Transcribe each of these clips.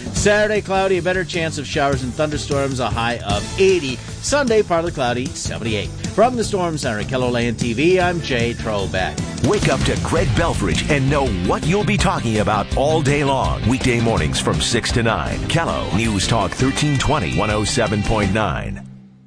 Saturday, cloudy, a better chance of showers and thunderstorms, a high of 80. Sunday, partly cloudy, 78. From the Storm Center at KELOLAND TV, I'm Jay Trobeck. Wake up to Greg Belfridge and know what you'll be talking about all day long. Weekday mornings from 6 to 9. KELO News Talk 1320, 107.9.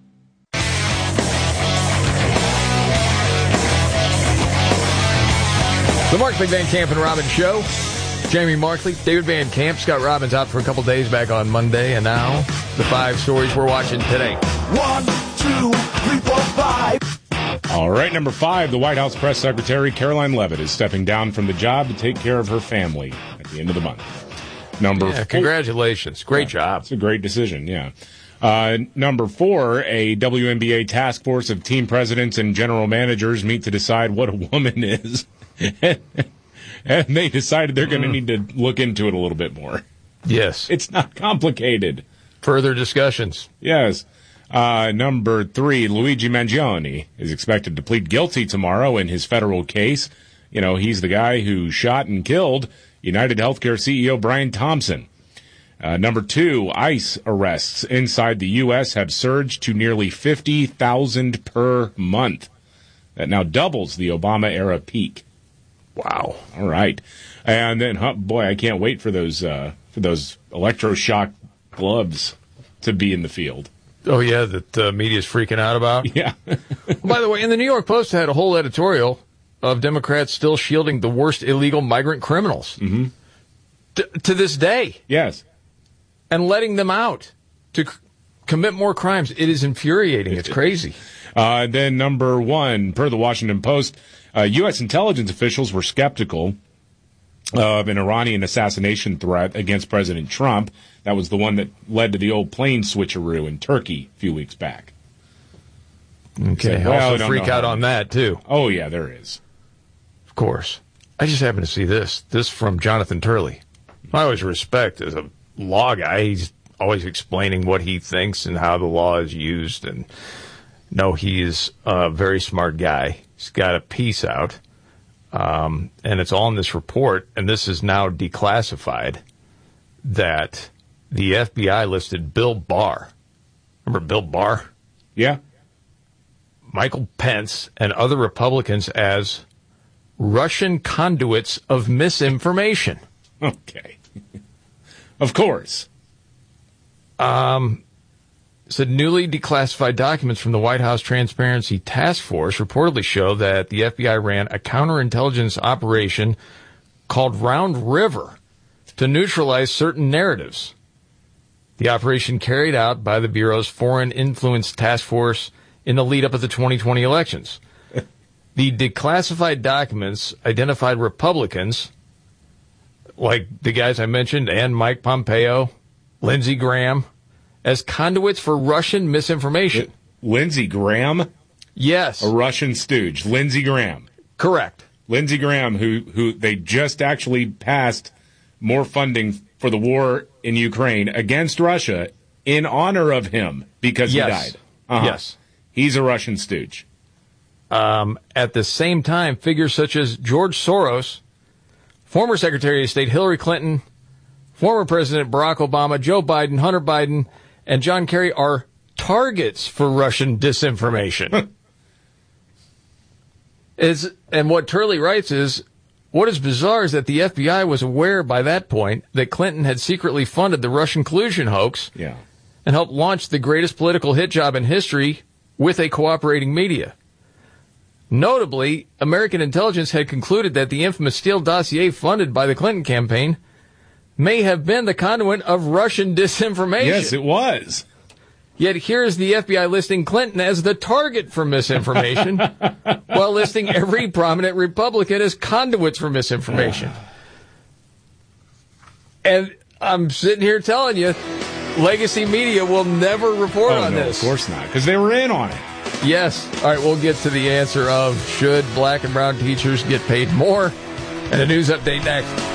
The Markley, Van Camp, and Robbins Show. Jamie Markley, David Van Camp, Scott Robbins out for a couple days back on Monday, and now the 5 stories we're watching today. 1, 2, 3, 4, 5. All right, number 5, the White House Press Secretary Caroline Leavitt is stepping down from the job to take care of her family at the end of the month. Number 4, congratulations. Great job. It's a great decision, yeah. Number 4, a WNBA task force of team presidents and general managers meet to decide what a woman is. And they decided they're going to need to look into it a little bit more. Yes. It's not complicated. Further discussions. Yes. Number 3, Luigi Mangione is expected to plead guilty tomorrow in his federal case. You know, he's the guy who shot and killed United Healthcare CEO Brian Thompson. Number 2, ICE arrests inside the U.S. have surged to nearly 50,000 per month. That now doubles the Obama-era peak. Wow. All right. And then, boy, I can't wait for those electroshock gloves to be in the field. Oh, yeah, that the media's freaking out about? Yeah. By the way, in the New York Post had a whole editorial of Democrats still shielding the worst illegal migrant criminals. Mm-hmm. To this day. Yes. And letting them out to commit more crimes. It is infuriating. It's crazy. Then number 1, per the Washington Post, U.S. intelligence officials were skeptical of an Iranian assassination threat against President Trump. That was the one that led to the old plane switcheroo in Turkey a few weeks back. Okay, also freak out on that, too. Oh, yeah, there is. Of course. I just happened to see this. This from Jonathan Turley. I always respect as a law guy. He's always explaining what he thinks and how the law is used. And no, he is a very smart guy. He's got a piece out, and it's all in this report, and this is now declassified, that the FBI listed Bill Barr. Remember Bill Barr? Yeah. Michael Pence and other Republicans as Russian conduits of misinformation. Okay. Of course. Said newly declassified documents from the White House Transparency Task Force reportedly show that the FBI ran a counterintelligence operation called Round River to neutralize certain narratives. The operation carried out by the Bureau's Foreign Influence Task Force in the lead-up of the 2020 elections. The declassified documents identified Republicans, like the guys I mentioned, and Mike Pompeo, Lindsey Graham, as conduits for Russian misinformation. Lindsey Graham? Yes. A Russian stooge. Lindsey Graham. Correct. Lindsey Graham, who they just actually passed more funding for the war in Ukraine against Russia in honor of him because he died. Yes. He's a Russian stooge. At the same time, figures such as George Soros, former Secretary of State Hillary Clinton, former President Barack Obama, Joe Biden, Hunter Biden, and John Kerry are targets for Russian disinformation. And what Turley writes is, what is bizarre is that the FBI was aware by that point that Clinton had secretly funded the Russian collusion hoax and helped launch the greatest political hit job in history with a cooperating media. Notably, American intelligence had concluded that the infamous Steele dossier funded by the Clinton campaign may have been the conduit of Russian disinformation. Yes, it was. Yet here's the FBI listing Clinton as the target for misinformation, while listing every prominent Republican as conduits for misinformation. And I'm sitting here telling you, legacy media will never report on this. Of course not, because they were in on it. Yes. All right, we'll get to the answer of should black and brown teachers get paid more, and a news update next.